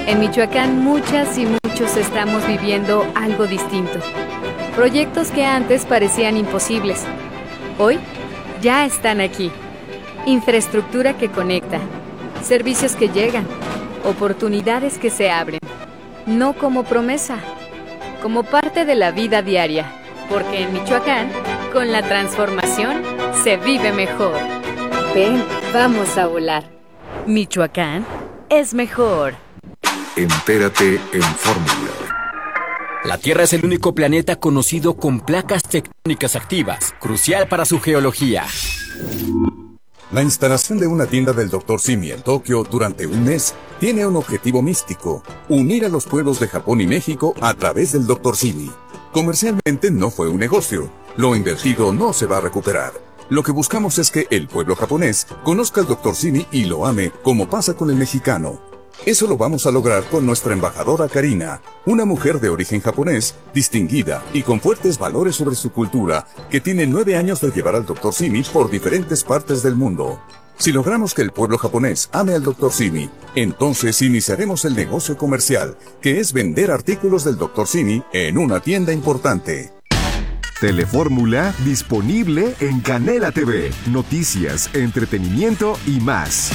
En Michoacán muchas y muchos estamos viviendo algo distinto. Proyectos que antes parecían imposibles, hoy ya están aquí. Infraestructura que conecta, servicios que llegan, oportunidades que se abren. No como promesa, como parte de la vida diaria, porque en Michoacán, con la transformación, se vive mejor. Ven, vamos a volar. Michoacán es mejor. Entérate en Fórmula. La Tierra es el único planeta conocido con placas tectónicas activas, crucial para su geología. La instalación de una tienda del Dr. Simi en Tokio durante un mes tiene un objetivo místico: unir a los pueblos de Japón y México a través del Dr. Simi. Comercialmente no fue un negocio. Lo invertido no se va a recuperar. Lo que buscamos es que el pueblo japonés conozca al Dr. Simi y lo ame, como pasa con el mexicano. Eso lo vamos a lograr con nuestra embajadora Karina, una mujer de origen japonés, distinguida y con fuertes valores sobre su cultura, que tiene 9 años de llevar al Dr. Simi por diferentes partes del mundo. Si logramos que el pueblo japonés ame al Dr. Simi, entonces iniciaremos el negocio comercial, que es vender artículos del Dr. Simi en una tienda importante. Telefórmula disponible en Canela TV. Noticias, entretenimiento y más.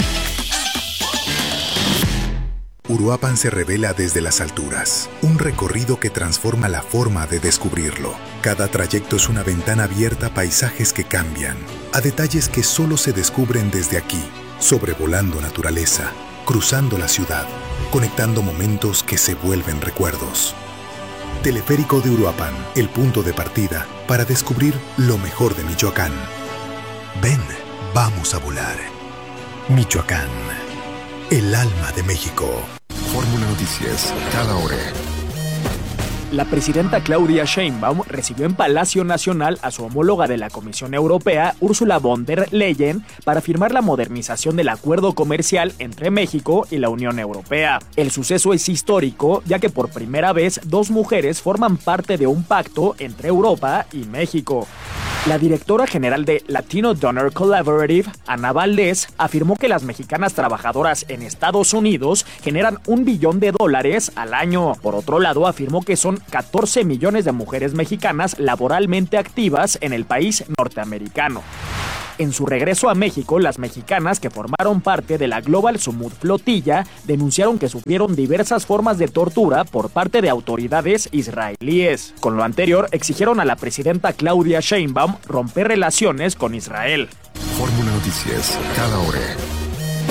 Uruapan se revela desde las alturas, un recorrido que transforma la forma de descubrirlo. Cada trayecto es una ventana abierta a paisajes que cambian, a detalles que solo se descubren desde aquí, sobrevolando naturaleza, cruzando la ciudad, conectando momentos que se vuelven recuerdos. Teleférico de Uruapan, el punto de partida para descubrir lo mejor de Michoacán. Ven, vamos a volar. Michoacán, el alma de México. Fórmula Noticias, cada hora. La presidenta Claudia Sheinbaum recibió en Palacio Nacional a su homóloga de la Comisión Europea, Ursula von der Leyen, para firmar la modernización del acuerdo comercial entre México y la Unión Europea. El suceso es histórico, ya que por primera vez 2 mujeres forman parte de un pacto entre Europa y México. La directora general de Latino Donor Collaborative, Ana Valdés, afirmó que las mexicanas trabajadoras en Estados Unidos generan $1 billón al año. Por otro lado, afirmó que son 14 millones de mujeres mexicanas laboralmente activas en el país norteamericano. En su regreso a México, las mexicanas que formaron parte de la Global Summit Flotilla denunciaron que sufrieron diversas formas de tortura por parte de autoridades israelíes. Con lo anterior, exigieron a la presidenta Claudia Sheinbaum romper relaciones con Israel. Fórmula Noticias, cada hora.